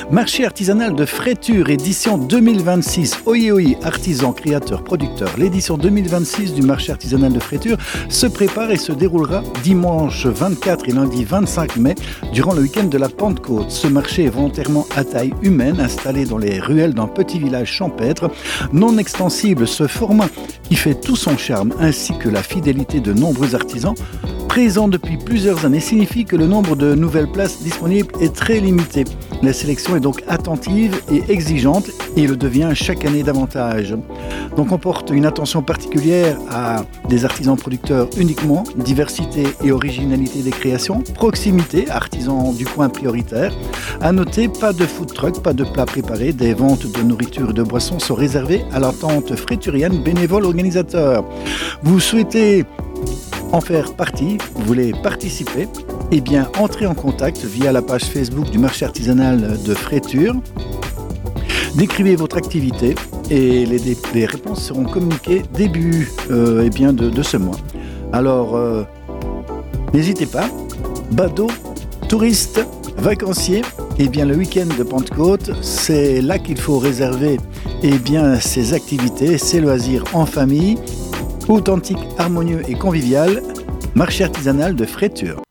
Marché artisanal de Fréture, édition 2026. Oyez, oyez, artisans, créateurs, producteurs. L'édition 2026 du marché artisanal de Fréture se prépare et se déroulera dimanche 24 et lundi 25 mai durant le week-end de la Pentecôte. Ce marché est volontairement à taille humaine, installé dans les ruelles d'un petit village champêtre, non extensible. Ce format qui fait tout son charme ainsi que la fidélité de nombreux artisans présents depuis plusieurs années signifie que le nombre de nouvelles places disponibles est très limité. La sélection est donc attentive et exigeante et le devient chaque année davantage. Donc on porte une attention particulière à des artisans producteurs uniquement, diversité et originalité des créations, proximité, artisans du coin prioritaire. À noter, pas de food truck, pas de plats préparés, des ventes de nourriture et de boissons sont réservées à l'attente fréturienne bénévole organisateur. Vous souhaitez en faire partie, vous voulez participer, eh bien entrez en contact via la page Facebook du marché artisanal de Fréture. Décrivez votre activité et les réponses seront communiquées début de ce mois. Alors, n'hésitez pas, badauds, touristes, vacanciers, eh bien le week-end de Pentecôte, c'est là qu'il faut réserver ces activités, ces loisirs en famille, authentique, harmonieux et convivial, marché artisanal de Fréture.